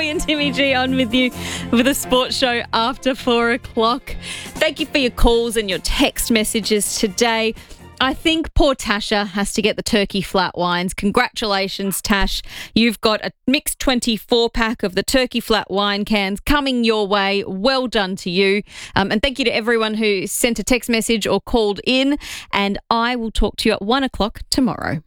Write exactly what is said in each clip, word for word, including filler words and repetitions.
Kelly and Timmy G on with you with a sports show after four o'clock. Thank you for your calls and your text messages today. I think poor Tasha has to get the turkey flat wines. Congratulations, Tash. You've got a mixed twenty-four pack of the turkey flat wine cans coming your way. Well done to you. Um, and thank you to everyone who sent a text message or called in. And I will talk to you at one o'clock tomorrow.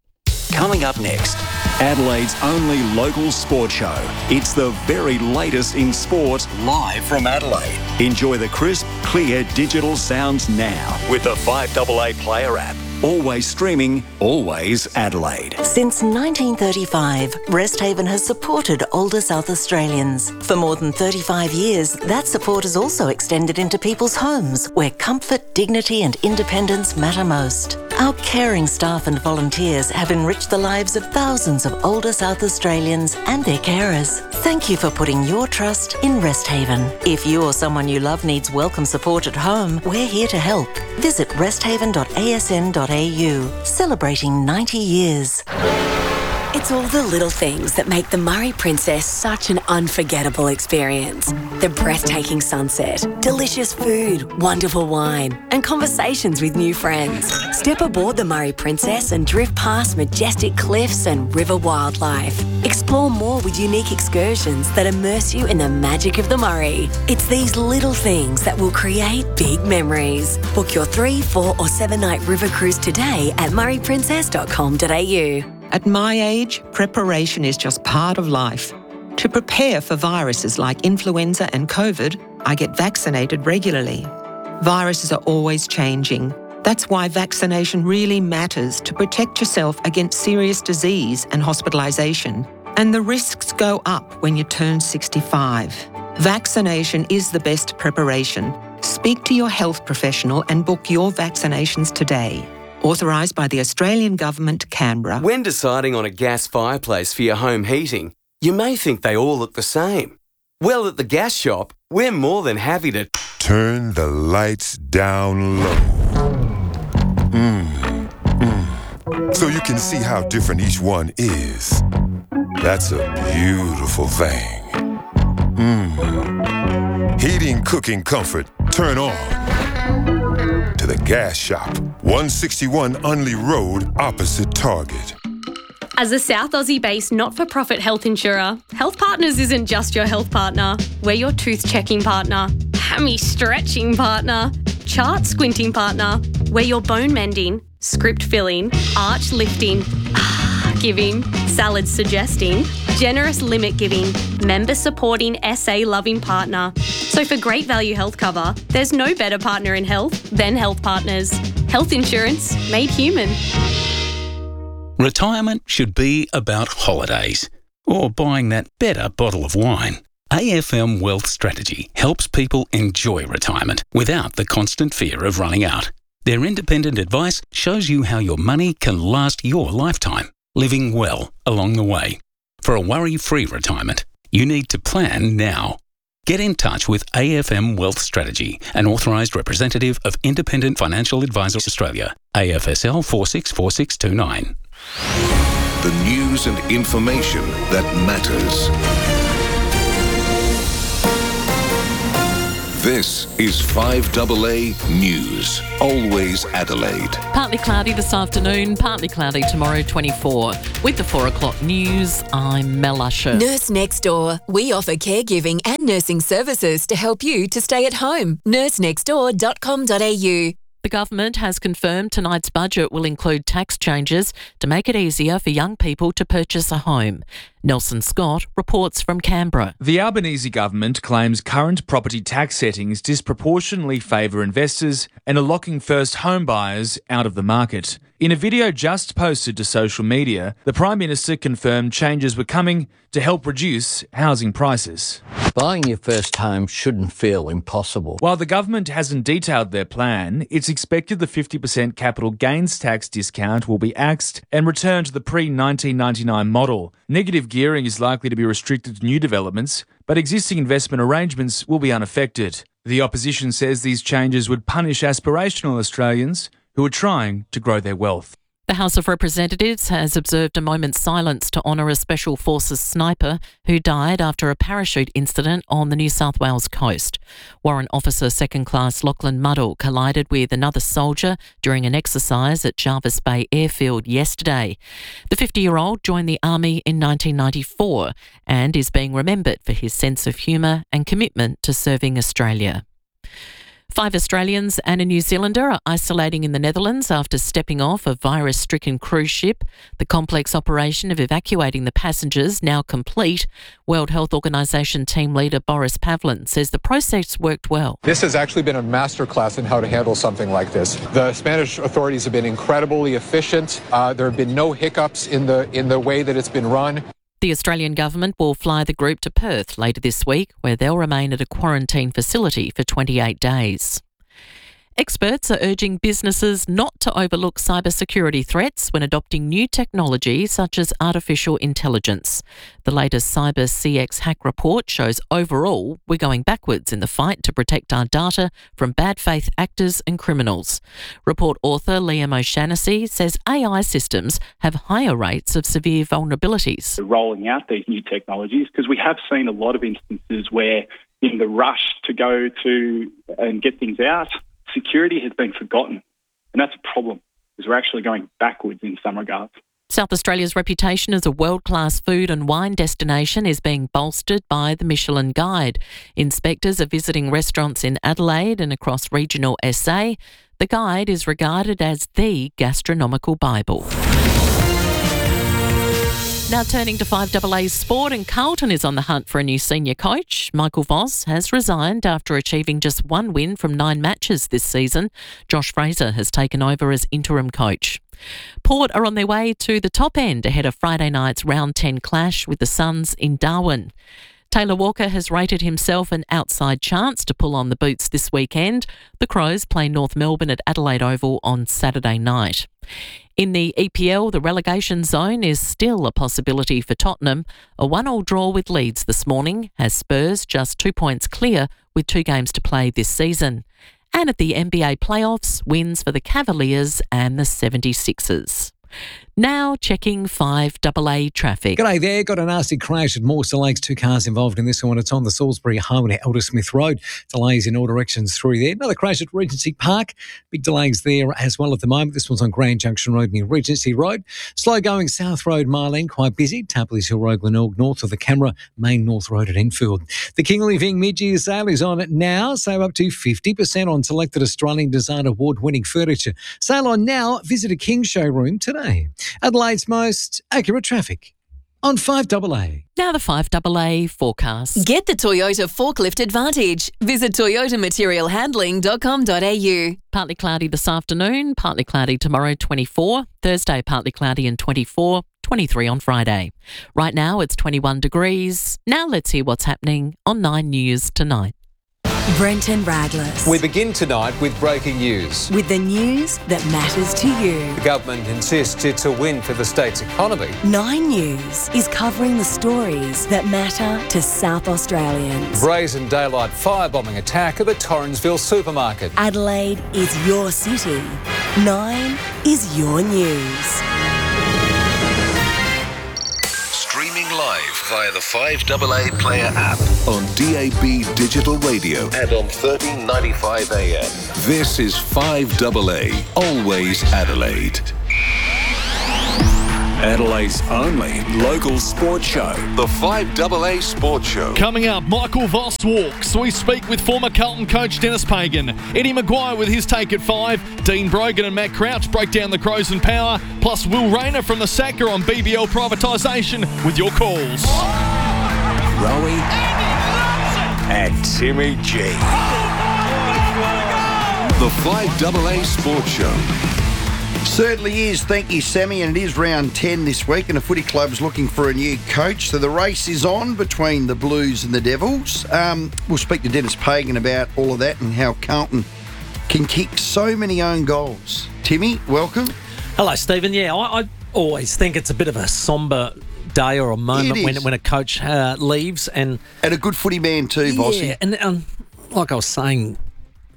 Coming up next, Adelaide's only local sport show. It's the very latest in sport, live from Adelaide. Enjoy the crisp, clear digital sounds now with the five A A Player app. Always streaming, always Adelaide. Since nineteen thirty-five, Resthaven has supported older South Australians. For more than thirty-five years, that support has also extended into people's homes, where comfort, dignity and independence matter most. Our caring staff and volunteers have enriched the lives of thousands of older South Australians and their carers. Thank you for putting your trust in Resthaven. If you or someone you love needs welcome support at home, we're here to help. Visit resthaven dot a s n dot a u, celebrating ninety years. It's all the little things that make the Murray Princess such an unforgettable experience. The breathtaking sunset, delicious food, wonderful wine, and conversations with new friends. Step aboard the Murray Princess and drift past majestic cliffs and river wildlife. Explore more with unique excursions that immerse you in the magic of the Murray. It's these little things that will create big memories. Book your three, four or seven night river cruise today at murray princess dot com dot a u. At my age, preparation is just part of life. To prepare for viruses like influenza and COVID, I get vaccinated regularly. Viruses are always changing. That's why vaccination really matters to protect yourself against serious disease and hospitalisation. And the risks go up when you turn sixty-five. Vaccination is the best preparation. Speak to your health professional and book your vaccinations today. Authorised by the Australian Government, Canberra. When deciding on a gas fireplace for your home heating, you may think they all look the same. Well, at the gas shop, we're more than happy to turn the lights down low. Mm, mm. So you can see how different each one is. That's a beautiful thing. Mm. Heating, cooking, comfort, turn on. To the gas shop, one sixty-one Unley Road, opposite Target. As a South Aussie-based not-for-profit health insurer, Health Partners isn't just your health partner. We're your tooth-checking partner, hammy-stretching partner, chart-squinting partner. We're your bone-mending, script-filling, arch-lifting, ah-giving, salad-suggesting, generous limit-giving, member-supporting, S A-loving partner. So for great value health cover, there's no better partner in health than Health Partners. Health insurance made human. Retirement should be about holidays or buying that better bottle of wine. A F M Wealth Strategy helps people enjoy retirement without the constant fear of running out. Their independent advice shows you how your money can last your lifetime, living well along the way. For a worry-free retirement, you need to plan now. Get in touch with A F M Wealth Strategy, an authorised representative of Independent Financial Advisors Australia, A F S L four six four six two nine. The news and information that matters. This is five A A News. Always Adelaide. Partly cloudy this afternoon, partly cloudy tomorrow, twenty-four. With the four o'clock news, I'm Mel Usher. Nurse Next Door. We offer caregiving and nursing services to help you to stay at home. nurse next door dot com dot a u. The government has confirmed tonight's budget will include tax changes to make it easier for young people to purchase a home. Nelson Scott reports from Canberra. The Albanese government claims current property tax settings disproportionately favour investors and are locking first home buyers out of the market. In a video just posted to social media, the Prime Minister confirmed changes were coming to help reduce housing prices. Buying your first home shouldn't feel impossible. While the government hasn't detailed their plan, it's expected the fifty percent capital gains tax discount will be axed and returned to the pre nineteen ninety-nine model. Negative gearing is likely to be restricted to new developments, but existing investment arrangements will be unaffected. The opposition says these changes would punish aspirational Australians who are trying to grow their wealth. The House of Representatives has observed a moment's silence to honour a Special Forces sniper who died after a parachute incident on the New South Wales coast. Warrant Officer Second Class Lachlan Muddle collided with another soldier during an exercise at Jarvis Bay Airfield yesterday. The fifty-year-old joined the Army in nineteen ninety-four and is being remembered for his sense of humour and commitment to serving Australia. Five Australians and a New Zealander are isolating in the Netherlands after stepping off a virus-stricken cruise ship. The complex operation of evacuating the passengers now complete. World Health Organisation team leader Boris Pavlin says the process worked well. This has actually been a masterclass in how to handle something like this. The Spanish authorities have been incredibly efficient. Uh, there have been no hiccups in the in the way that it's been run. The Australian government will fly the group to Perth later this week, where they'll remain at a quarantine facility for twenty-eight days. Experts are urging businesses not to overlook cybersecurity threats when adopting new technology such as artificial intelligence. The latest Cyber C X hack report shows overall we're going backwards in the fight to protect our data from bad faith actors and criminals. Report author Liam O'Shaughnessy says A I systems have higher rates of severe vulnerabilities. Rolling out these new technologies, because we have seen a lot of instances where in the rush to go to and get things out, security has been forgotten, and that's a problem because we're actually going backwards in some regards. South Australia's reputation as a world-class food and wine destination is being bolstered by the Michelin Guide. Inspectors are visiting restaurants in Adelaide and across regional S A. The guide is regarded as the gastronomical Bible. Now turning to five A A's sport, and Carlton is on the hunt for a new senior coach. Michael Voss has resigned after achieving just one win from nine matches this season. Josh Fraser has taken over as interim coach. Port are on their way to the top end ahead of Friday night's round ten clash with the Suns in Darwin. Taylor Walker has rated himself an outside chance to pull on the boots this weekend. The Crows play North Melbourne at Adelaide Oval on Saturday night. In the E P L, the relegation zone is still a possibility for Tottenham. A one-all draw with Leeds this morning has Spurs just two points clear with two games to play this season. And at the N B A playoffs, wins for the Cavaliers and the seventy-sixers. Now checking five A A traffic. G'day there. Got a nasty crash at Morster Lakes. Two cars involved in this one. It's on the Salisbury Highway to Eldersmith Road. Delays in all directions through there. Another crash at Regency Park. Big delays there as well at the moment. This one's on Grand Junction Road near Regency Road. Slow going South Road, Marlene, quite busy. Tapley's Hill Road, Glenelg, north of the Camera, Main North Road at Enfield. The Kingley Ving mid-year sale is on now. Save up to fifty percent on selected Australian Design Award-winning furniture. Sale on now. Visit a King showroom today. Adelaide's most accurate traffic on five A A. Now the five A A forecast. Get the Toyota Forklift Advantage. Visit toyota material handling dot com dot a u. Partly cloudy this afternoon, partly cloudy tomorrow, twenty-four. Thursday, partly cloudy and twenty-four. twenty-three on Friday. Right now it's twenty-one degrees. Now let's hear what's happening on Nine News tonight. Brenton Radless. We begin tonight with breaking news. With the news that matters to you. The government insists it's a win for the state's economy. Nine News is covering the stories that matter to South Australians. Brazen daylight firebombing attack of a Torrensville supermarket. Adelaide is your city. Nine is your news. Streaming live via the five A A Player app on D A B Digital Radio and on thirteen ninety-five A M. This is five A A, always Adelaide. Adelaide's only local sports show. The five A A Sports Show. Coming up, Michael Voss walks. We speak with former Carlton coach Dennis Pagan. Eddie Maguire with his take at five. Dean Brogan and Matt Crouch break down the Crows and power. Plus Will Rayner from the Sacker on B B L privatisation with your calls. Rowie and Timmy G. The five A A Sports Show. Certainly is. Thank you, Sammy. And it is round ten this week, and the footy club's looking for a new coach. So the race is on between the Blues and the Devils. Um, we'll speak to Dennis Pagan about all of that and how Carlton can kick so many own goals. Timmy, welcome. Hello, Stephen. Yeah, I, I always think it's a bit of a sombre day or a moment when when a coach uh, leaves. And and a good footy man too, Bossy. Yeah, and um, like I was saying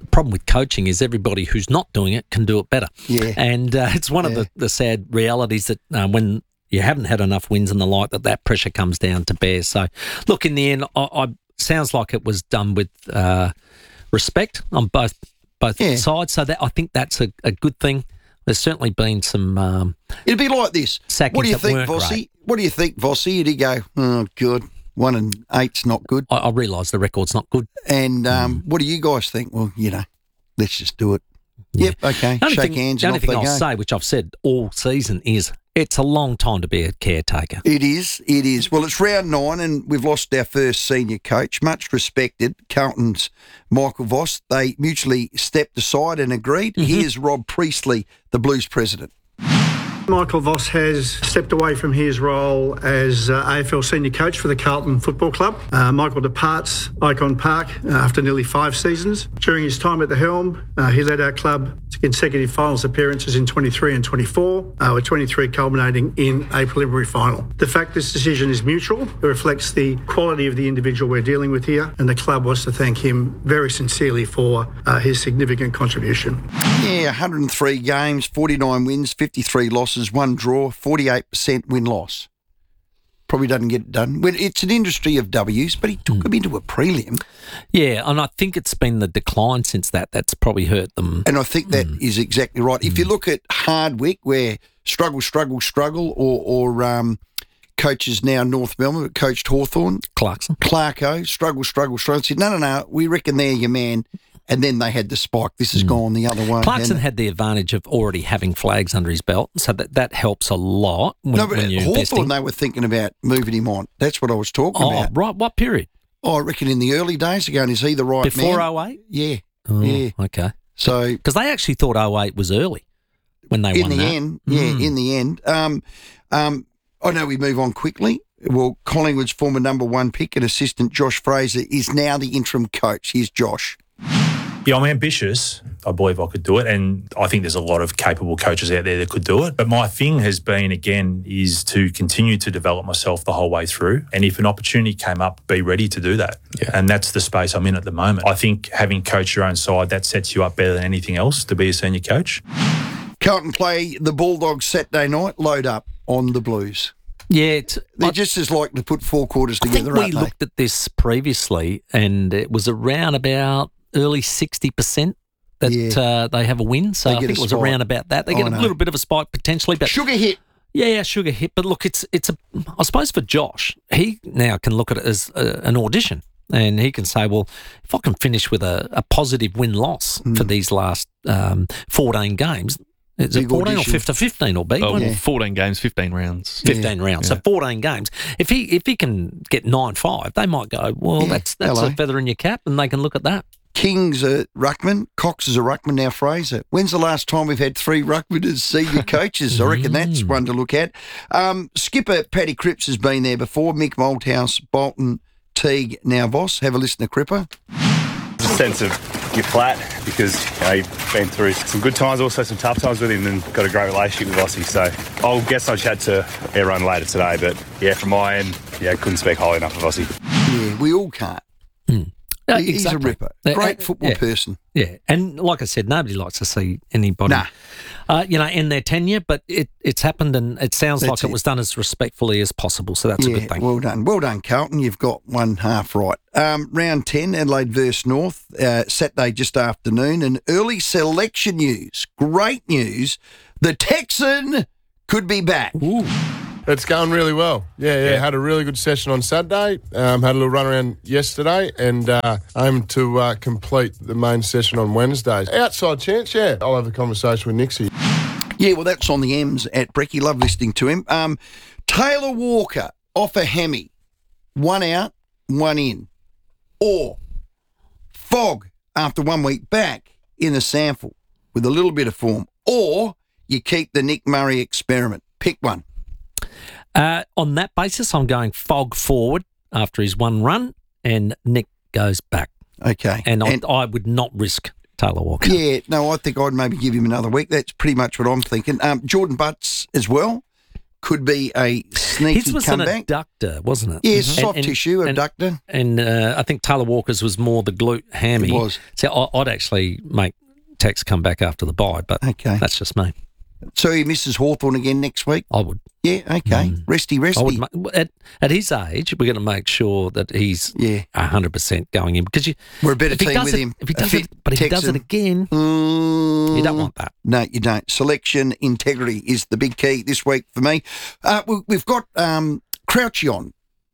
problem with coaching is everybody who's not doing it can do it better. Yeah. And uh, it's one yeah. of the, the sad realities that uh, when you haven't had enough wins and the like, that that pressure comes down to bear. So, look, in the end, I, I sounds like it was done with uh, respect on both both yeah. sides. So that I think that's a, a good thing. There's certainly been some. Um, It'd be like this. What do you think, Vossi? What do you think, Vossi? Did he go? Oh, good. One and eight's not good. I, I realise the record's not good. And um, mm. what do you guys think? Well, you know, let's just do it. Yeah. Yep. Okay. Shake thing, hands. The and only off thing they I'll go. say, which I've said all season, is it's a long time to be a caretaker. It is. It is. Well, it's round nine, and we've lost our first senior coach. Much respected, Carlton's Michael Voss. They mutually stepped aside and agreed. Mm-hmm. Here's Rob Priestley, the Blues president. Michael Voss has stepped away from his role as uh, A F L senior coach for the Carlton Football Club. Uh, Michael departs Icon Park uh, after nearly five seasons. During his time at the helm, uh, he led our club to consecutive finals appearances in twenty-three and twenty-four, uh, with twenty-three culminating in a preliminary final. The fact this decision is mutual, it reflects the quality of the individual we're dealing with here, and the club wants to thank him very sincerely for uh, his significant contribution. Yeah, one hundred three games, forty-nine wins, fifty-three losses, one draw, forty-eight percent win-loss. Probably doesn't get it done. Well, it's an industry of W's, but he took mm. him into a prelim. Yeah, and I think it's been the decline since that that's probably hurt them. And I think that mm. is exactly right. If you look at Hardwick, where struggle, struggle, struggle, or, or um, coaches now North Melbourne, but coached Hawthorn. Clarkson. Clarko, struggle, struggle, struggle. Said, no, no, no, we reckon they're your man. And then they had the spike. This has mm. gone the other way. Clarkson had the advantage of already having flags under his belt, so that, that helps a lot when, no, but when you're Hawthorn, investing. They were thinking about moving him on. That's what I was talking oh, about. Right, what period? Oh, I reckon in the early days ago, and is he the right Before man? oh eight? Yeah. Oh, yeah. Okay. So Because they actually thought oh eight was early when they in won the that. end, yeah, Mm. in the end. Um, um, I know we move on quickly. Well, Collingwood's former number one pick and assistant Josh Fraser is now the interim coach. Here's Josh. Yeah, I'm ambitious. I believe I could do it, and I think there's a lot of capable coaches out there that could do it. But my thing has been, again, is to continue to develop myself the whole way through. And if an opportunity came up, be ready to do that. Yeah. And that's the space I'm in at the moment. I think having coached your own side, that sets you up better than anything else to be a senior coach. Carlton play the Bulldogs Saturday night. Load up on the Blues. Yeah, it's, they're I, just as likely to put four quarters together. I think we aren't they? looked at this previously, and it was around about early sixty percent that yeah. uh, they have a win. So they I think it was spike. around about that. They get oh, a no. little bit of a spike potentially, but sugar hit. Yeah, yeah, sugar hit. But look, it's it's a. I suppose for Josh, he now can look at it as a, an audition, and he can say, well, if I can finish with a, a positive win loss mm. for these last um, fourteen games. Is Big it fourteen audition. Or fifteen? fifteen or B? Oh, yeah. fourteen games, fifteen rounds. fifteen yeah. rounds. Yeah. So fourteen games. If he if he can get nine five, they might go, well, yeah. that's that's Hello. a feather in your cap, and they can look at that. King's a ruckman. Cox is a ruckman now. Fraser. When's the last time we've had three ruckmen as senior coaches? I reckon that's one to look at. Um, Skipper Paddy Cripps has been there before. Mick Malthouse, Bolton, Teague, now Voss. Have a listen to Cripper. There's a sense of you're flat because you know, you've been through some good times, also some tough times with him, and got a great relationship with Vossi. So I'll guess I'll chat to everyone later today. But yeah, from my end, yeah, couldn't speak highly enough of Vossi. Yeah, we all can't. Mm. Uh, He's exactly. a ripper. Great football yeah. person. Yeah, and like I said, nobody likes to see anybody, nah. uh, you know, end their tenure. But it, it's happened, and it sounds that's like it. it was done as respectfully as possible. So that's yeah, a good thing. Well done, well done, Carlton. You've got one half right. Um, round ten, Adelaide versus North, uh, Saturday just afternoon, and early selection news. Great news. The Texan could be back. Ooh. It's going really well. Yeah, yeah, yeah. Had a really good session on Saturday. Um, had a little run around yesterday and uh, aim to uh, complete the main session on Wednesday. Outside chance, yeah. I'll have a conversation with Nixie. Yeah, well, that's on the M's at Brecky. Love listening to him. Um, Taylor Walker off a Hemi. One out, one in. Or Fogg after one week back in the sample with a little bit of form. Or you keep the Nick Murray experiment. Pick one. Uh, on that basis, I'm going Fogg forward after his one run, and Nick goes back. Okay. And, and I, I would not risk Taylor Walker. Yeah, no, I think I'd maybe give him another week. That's pretty much what I'm thinking. Um, Jordan Butts as well could be a sneaky His was comeback. an adductor, wasn't it? Yeah, Mhm. soft And- tissue and- adductor. And uh, I think Taylor Walker's was more the glute hammy. It was. So I- I'd actually make Tex come back after the bye, but okay. that's just me. So he misses Hawthorn again next week? I would. Yeah, okay. Mm. Resty, resty. I would ma- at, at his age, we're going to make sure that he's yeah. one hundred percent going in because you, We're a better if he team does with it, him. If he A does fit it, but if he does it Texan. again, Mm, you don't want that. No, you don't. Selection integrity is the big key this week for me. Uh, we, we've got um, Crouchy on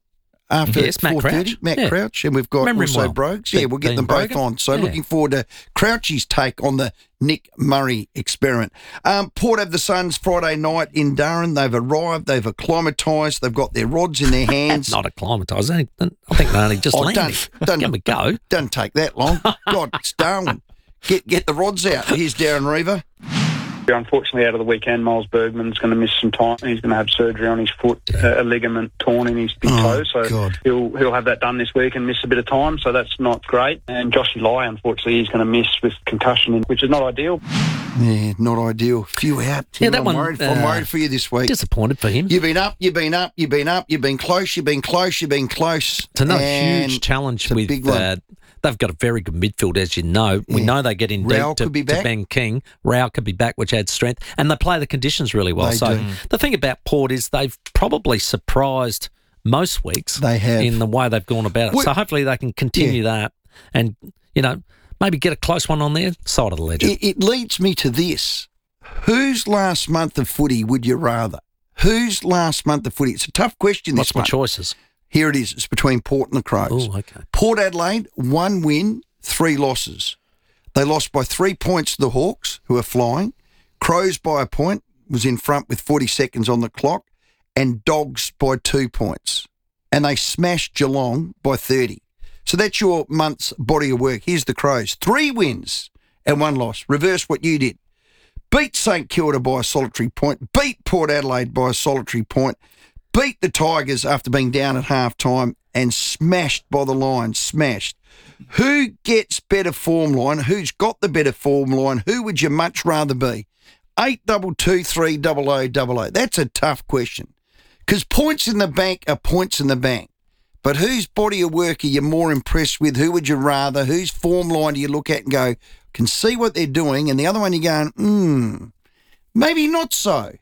after Yes, Matt four thirty. Crouch. Matt Yeah. Crouch, and we've got Remember him also well. Brogues. Dean- Yeah, we'll get Dean them both Brogan. on. So Yeah. looking forward to Crouchy's take on the Nick Murray experiment. Um, Port have the Suns Friday night in Durham. They've arrived. They've acclimatised. They've got their rods in their hands. Not acclimatised. I think I think they only just Oh, landed. don't, Give 'em a go. Doesn't take that long. God, it's Darwin. Get get the rods out. Here's Darren Reaver. Unfortunately, out of the weekend, Miles Bergman's going to miss some time. He's going to have surgery on his foot, uh, a ligament torn in his big Oh, toe. So God. he'll he'll have that done this week and miss a bit of time. So that's not great. And Joshy Lai, unfortunately, he's going to miss with concussion, which is not ideal. Yeah, not ideal. Few out. Yeah, Tim. that I'm one, Worried, I'm uh, worried for you this week. Disappointed for him. You've been up, you've been up, you've been up, you've been close, you've been close, you've been close. It's another And huge challenge it's a with big one. uh, they've got a very good midfield, as you know. We Yeah. know they get in deep Rao to, could be to back. Ben King. Rao could be back, which adds strength. And they play the conditions really well. They so do. the thing about Port is they've probably surprised most weeks They have. in the way they've gone about it. Well, so hopefully they can continue that and, you know, maybe get a close one on their side of the ledger. It, it leads me to this. Whose last month of footy would you rather? Whose last month of footy? It's a tough question, this What's my one. choices? Here it is. It's between Port and the Crows. Oh, okay. Port Adelaide, one win, three losses. They lost by three points to the Hawks, who are flying. Crows by a point, was in front with forty seconds on the clock, and Dogs by two points. And they smashed Geelong by thirty. So that's your month's body of work. Here's the Crows. Three wins and one loss. Reverse what you did. Beat St Kilda by a solitary point. Beat Port Adelaide by a solitary point. Beat the Tigers after being down at half time and smashed by the Lions. Smashed. Who gets better form line? Who's got the better form line? Who would you much rather be? Eight double two three double o double o. That's a tough question because points in the bank are points in the bank. But whose body of work are you more impressed with? Who would you rather? Whose form line do you look at and go, can see what they're doing? And the other one you're going, hmm, maybe not so.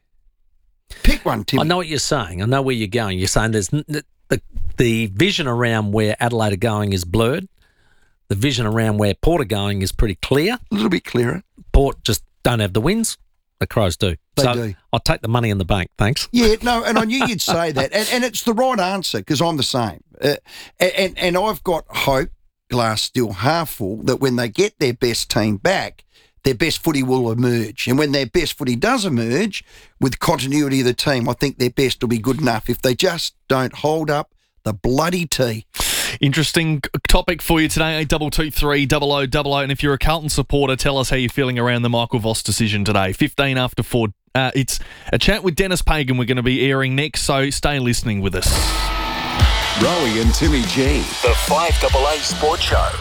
Pick one, Tim. I know what you're saying. I know where you're going. You're saying there's n- the, the, the vision around where Adelaide are going is blurred. The vision around where Port are going is pretty clear. A little bit clearer. Port just don't have the wins. The Crows do. They so do. I'll take the money in the bank. Thanks. Yeah, no, and I knew you'd say that, and, and it's the right answer because I'm the same. Uh, and and I've got hope, glass still half full, that when they get their best team back, their best footy will emerge. And when their best footy does emerge, with continuity of the team, I think their best will be good enough. If they just don't hold up the bloody tee. Interesting topic for you today, eight double two three double o double o. And if you're a Carlton supporter, tell us how you're feeling around the Michael Voss decision today. fifteen after four. Uh, it's a chat with Dennis Pagan we're going to be airing next, so stay listening with us. Rowie and Timmy G, the five double A Sports Show.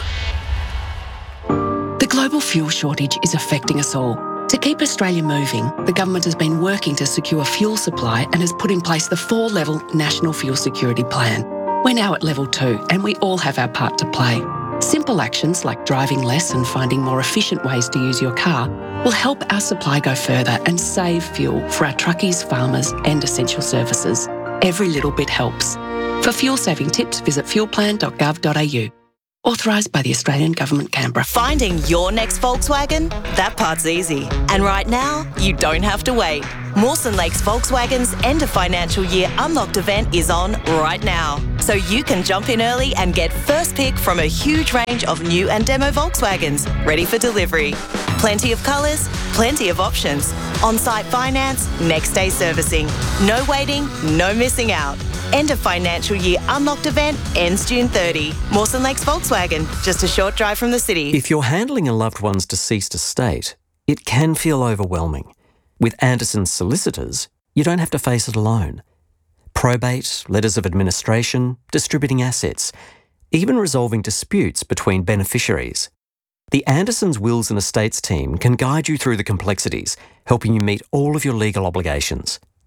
The global fuel shortage is affecting us all. To keep Australia moving, the government has been working to secure fuel supply and has put in place the four-level National Fuel Security Plan. We're now at level two, and we all have our part to play. Simple actions like driving less and finding more efficient ways to use your car will help our supply go further and save fuel for our truckies, farmers and essential services. Every little bit helps. For fuel-saving tips, visit fuel plan dot gov dot a u. Authorised by the Australian Government, Canberra. Finding your next Volkswagen? That part's easy. And right now, you don't have to wait. Mawson Lakes Volkswagen's end of financial year unlocked event is on right now. So you can jump in early and get first pick from a huge range of new and demo Volkswagens ready for delivery. Plenty of colours, plenty of options. On-site finance, next day servicing. No waiting, no missing out. End of financial year unlocked event ends June thirtieth. Mawson Lakes Volkswagen, just a short drive from the city. If you're handling a loved one's deceased estate, it can feel overwhelming. With Anderson's solicitors, you don't have to face it alone. Probate, letters of administration, distributing assets, even resolving disputes between beneficiaries. The Anderson's Wills and Estates team can guide you through the complexities, helping you meet all of your legal obligations.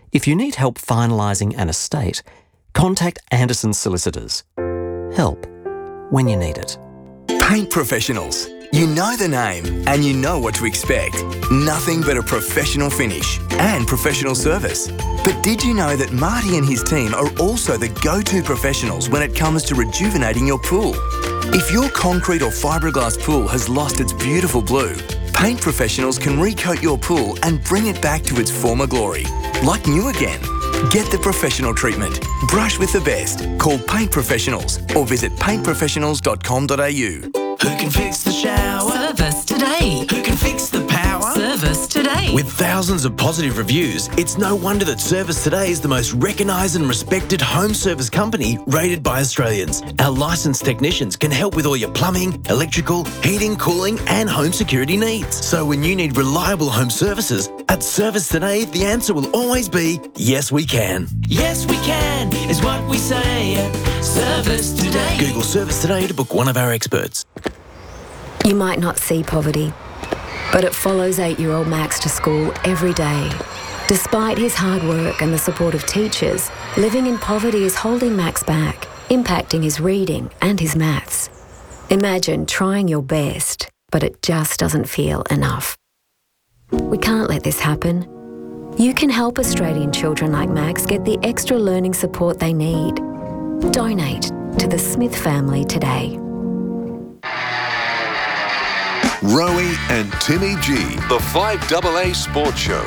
If you need help finalising an estate, contact Anderson Solicitors. Help when you need it. Paint Professionals. You know the name and you know what to expect. Nothing but a professional finish and professional service. But did you know that Marty and his team are also the go-to professionals when it comes to rejuvenating your pool? If your concrete or fiberglass pool has lost its beautiful blue, Paint Professionals can recoat your pool and bring it back to its former glory, like new again. Get the professional treatment. Brush with the best. Call Paint Professionals or visit paint professionals dot com dot a u. Who can fix the shower? Service today. Who can fix the power? Service today. With thousands of positive reviews, it's no wonder that Service Today is the most recognised and respected home service company rated by Australians. Our licensed technicians can help with all your plumbing, electrical, heating, cooling and home security needs. So when you need reliable home services, at Service Today, the answer will always be, yes we can. Yes we can is what we say at Service Today. Google Service Today to book one of our experts. You might not see poverty, but it follows eight-year-old Max to school every day. Despite his hard work and the support of teachers, living in poverty is holding Max back, impacting his reading and his maths. Imagine trying your best, but it just doesn't feel enough. We can't let this happen. You can help Australian children like Max get the extra learning support they need. Donate to the Smith family today. Rowie and Timmy G, the five double A Sports Show.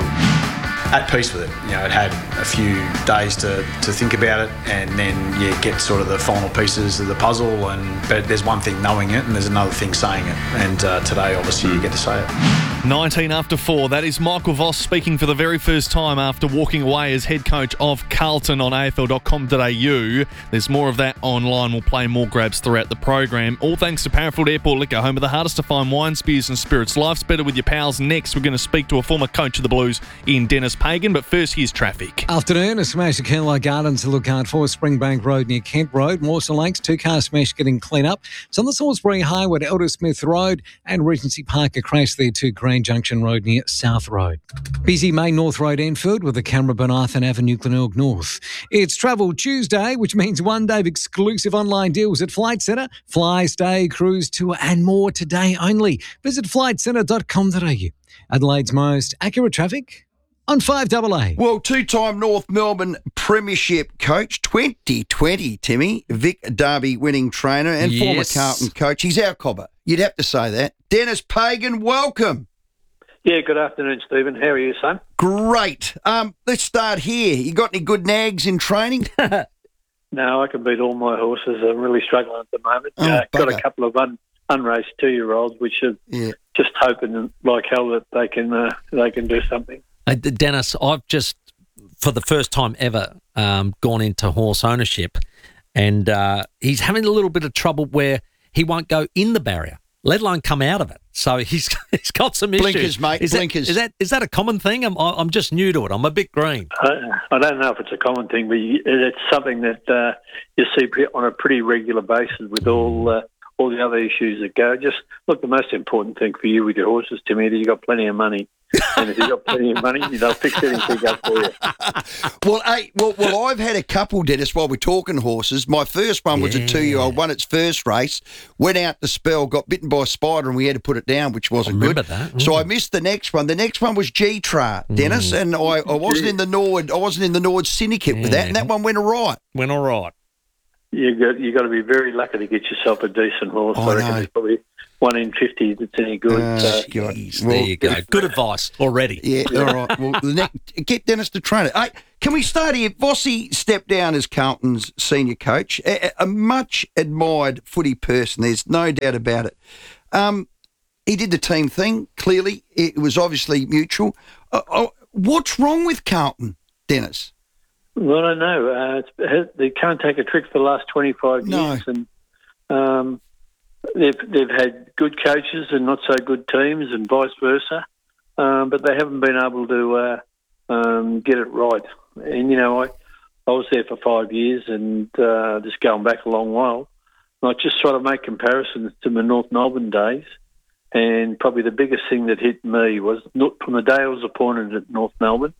At peace with it. You know, it had a few days to, to think about it, and then you get sort of the final pieces of the puzzle. And but there's one thing knowing it, and there's another thing saying it. And uh, today, obviously, you get to say it. nineteen after four. That is Michael Voss speaking for the very first time after walking away as head coach of Carlton on A F L dot com dot a u. There's more of that online. We'll play more grabs throughout the program. All thanks to Parafield Airport Liquor, home of the hardest to find wines, beers and spirits. Life's better with your pals. Next, we're going to speak to a former coach of the Blues in Dennis Pagan. But first, here's traffic. Afternoon, a smash at Kernlow Gardens to look out for. Springbank Road near Kent Road. Mawson Lakes, two-car smash getting clean up. It's on the Salisbury Highway to Elder Smith Road, and Regency Park, a crash there to Grand Junction Road near South Road. Busy Main North Road Enfield with the Canberra Bonathan Avenue Glenelg North. It's Travel Tuesday, which means one day of exclusive online deals at Flight Centre. Fly, stay, cruise, tour and more today only. Visit flight centre dot com dot a u. Adelaide's most accurate traffic on five double A. Well, two-time North Melbourne Premiership coach, twenty twenty, Timmy, Vic Derby winning trainer and Yes. former Carlton coach. He's our cobber. You'd have to say that. Dennis Pagan, welcome. Yeah, good afternoon, Stephen. How are you, son? Great. Um, let's start here. You got any good nags in training? No, I can beat all my horses. I'm really struggling at the moment. Oh, uh, got bugger. a couple of un, unraced two-year-olds, which are Yeah. just hoping like hell that they can uh, they can do something. Uh, Dennis, I've just, for the first time ever, um, gone into horse ownership, and uh, he's having a little bit of trouble where he won't go in the barrier, let alone come out of it. So he's he's got some issues. Blinkers, mate, is blinkers. That, is that is that a common thing? I'm I'm just new to it. I'm a bit green. I, I don't know if it's a common thing, but you, it's something that uh, you see pre- on a pretty regular basis with all uh, all the other issues that go. Just look, the most important thing for you with your horses, Timmy, is you've got plenty of money. And if you've got plenty of money, they'll fix anything up for you. Well, hey, well, well, I've had a couple, Dennis, while we're talking horses. My first one was Yeah. a two-year-old, won its first race, went out to spell, got bitten by a spider, and we had to put it down, which wasn't remember good. that. So I missed the next one. The next one was G-Tra, Dennis, Mm. and I, I wasn't in the Nord. I wasn't in the Nord syndicate with that, and that one went all right. Went all right. You got you got to be very lucky to get yourself a decent horse. I I reckon know. there's probably one in fifty that's any good. Uh, so. God. There Well, you go. Good advice already. Yeah, all right. Well, the next, get Dennis to train it. Hey, can we start here? Vossi stepped down as Carlton's senior coach, a, a much admired footy person. There's no doubt about it. Um, he did the team thing. Clearly, it was obviously mutual. Uh, uh, what's wrong with Carlton, Dennis? Well, I don't know. Uh, it's, they can't take a trick for the last twenty-five No. years, and um, they've they've had good coaches and not so good teams, and vice versa. Um, but they haven't been able to uh, um, get it right. And you know, I I was there for five years, and uh, just going back a long while. And I just sort of make comparisons to my North Melbourne days. And probably the biggest thing that hit me was not from the day I was appointed at North Melbourne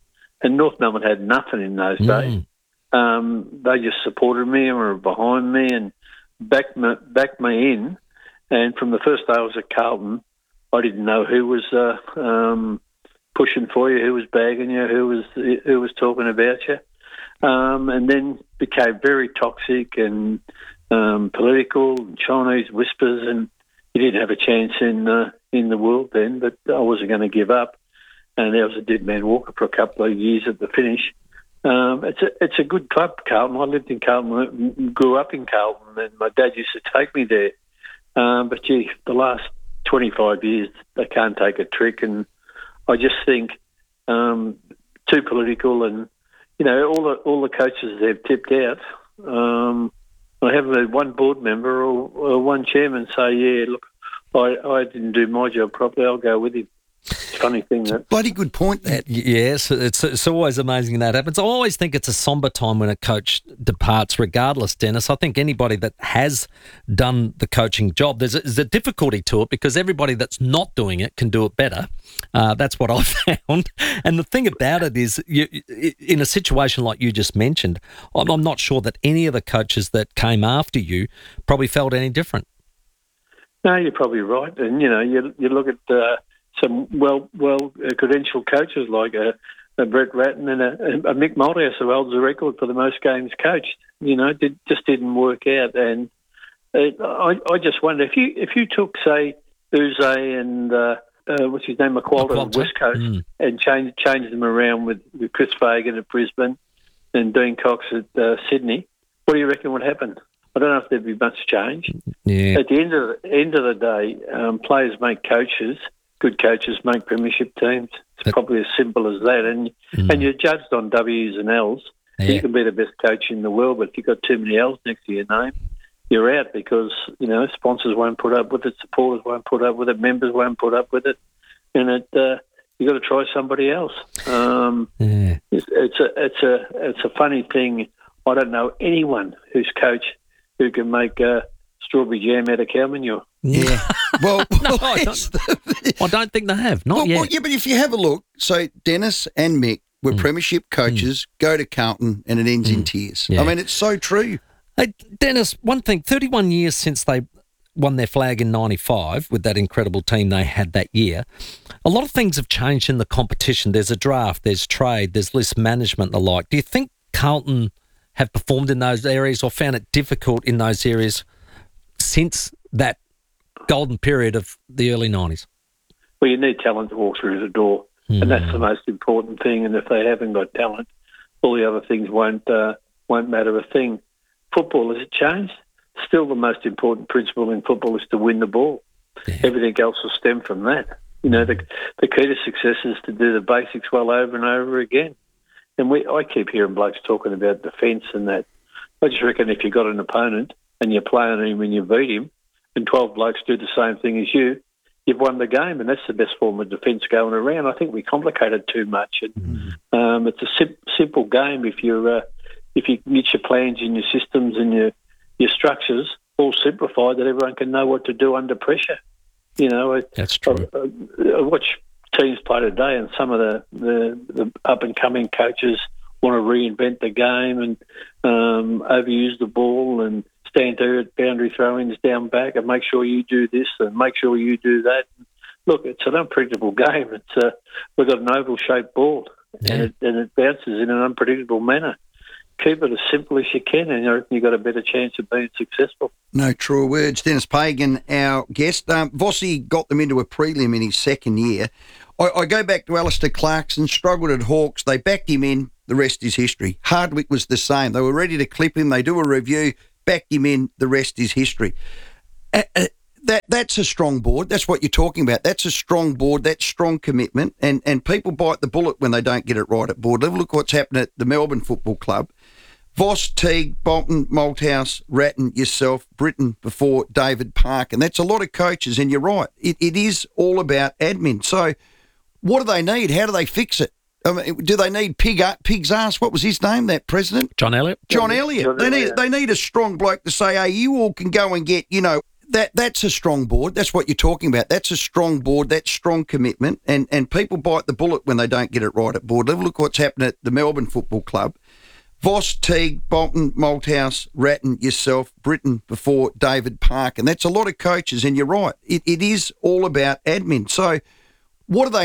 and North Melbourne had nothing in those Mm. days. Um, they just supported me and were behind me and backed me, backed me in. And from the first day I was at Carlton, I didn't know who was uh, um, pushing for you, who was bagging you, who was who was talking about you. Um, and then became very toxic and um, political, and Chinese whispers, and you didn't have a chance in uh, in the world then. But I wasn't going to give up, and there was a dead man walker for a couple of years at the finish. Um, it's a it's a good club, Carlton. I lived in Carlton, grew up in Carlton, and my dad used to take me there. Um, but gee, the last twenty-five years, they can't take a trick, and I just think um, too political, and you know, all the all the coaches they've tipped out. Um, I haven't had one board member or, or one chairman say, "Yeah, look, I, I didn't do my job properly. I'll go with him." Funny thing that bloody good point. That yes, it's it's always amazing that happens. I always think it's a somber time when a coach departs, regardless, Dennis. I think anybody that has done the coaching job, there's a, there's a difficulty to it because everybody that's not doing it can do it better. Uh, that's what I found. And the thing about it is, you, in a situation like you just mentioned, I'm, I'm not sure that any of the coaches that came after you probably felt any different. No, you're probably right. And you know, you you look at. Uh, Some well, well uh, credentialed coaches like a, a Brett Ratton and a, a Mick Malthouse, who holds the record for the most games coached. You know, did, just didn't work out. And it, I, I just wonder if you if you took say Uze and uh, uh, what's his name, McQualter on West Coast, mm. and changed changed them around with, with Chris Fagan at Brisbane and Dean Cox at uh, Sydney, what do you reckon would happen? I don't know if there'd be much change. Yeah. At the end of the end of the day, um, players make coaches. Good coaches make premiership teams. It's probably as simple as that. And mm. and you're judged on W's and L's. Yeah. You can be the best coach in the world, but if you've got too many L's next to your name, you're out because, you know, sponsors won't put up with it, supporters won't put up with it, members won't put up with it. And it uh, you've got to try somebody else. Um, yeah. it's, it's, a, it's, a, it's a funny thing. I don't know anyone who's coached who can make uh, strawberry jam out of cow manure. Yeah. Well, no, I don't, I don't think they have. Not well, yet. Well, yeah, but if you have a look, so Dennis and Mick were mm. premiership coaches, mm. go to Carlton, and it ends mm. in tears. Yeah. I mean, it's so true. Hey, Dennis, one thing, thirty-one years since they won their flag in ninety-five with that incredible team they had that year, a lot of things have changed in the competition. There's a draft, there's trade, there's list management and the like. Do you think Carlton have performed in those areas or found it difficult in those areas since that golden period of the early nineties? Well, you need talent to walk through the door, mm. and that's the most important thing. And if they haven't got talent, all the other things won't uh, won't matter a thing. Football, has it changed? Still, the most important principle in football is to win the ball. Yeah. Everything else will stem from that. You know, the the key to success is to do the basics well over and over again. And we, I keep hearing blokes talking about defence and that. I just reckon if you've got an opponent and you're playing him and you beat him, and twelve blokes do the same thing as you, you've won the game, and that's the best form of defence going around. I think we complicate it too much. And, mm-hmm. um, it's a sim- simple game if you're uh, if you get your plans and your systems and your your structures all simplified, that everyone can know what to do under pressure. You know, that's true. I, I watch teams play today, and some of the, the, the up and coming coaches want to reinvent the game and um, overuse the ball and stand there at boundary throw-ins down back and make sure you do this and make sure you do that. Look, it's an unpredictable game. It's uh, we've got an oval-shaped ball, yeah. and, it, and it bounces in an unpredictable manner. Keep it as simple as you can, and I reckon you've got a better chance of being successful. No true words. Dennis Pagan, our guest. Um, Vossi got them into a prelim in his second year. I, I go back to Alistair Clarkson, struggled at Hawks. They backed him in. The rest is history. Hardwick was the same. They were ready to clip him. They do a review, backed him in. The rest is history. Uh, uh, that That's a strong board. That's what you're talking about. That's a strong board. That's strong commitment. And, and people bite the bullet when they don't get it right at board level. Look what's happened at the Melbourne Football Club. Voss, Teague, Bolton, Malthouse, Ratton, yourself, Britton before David Park. And that's a lot of coaches, and you're right. It, it is all about admin. So what do they need? How do they fix it? I mean, do they need Pig, Pig's Ass? What was his name, that president? John Elliott. John Elliott. John they Elliott. need they need a strong bloke to say, hey, you all can go and get, you know, that that's a strong board. That's what you're talking about. That's a strong board. That's strong commitment. And and people bite the bullet when they don't get it right at board level. Look what's happened at the Melbourne Football Club. Voss, Teague, Bolton, Malthouse, Ratton, yourself, Britton before David Park. And that's a lot of coaches. And you're right. It, it is all about admin. So what do they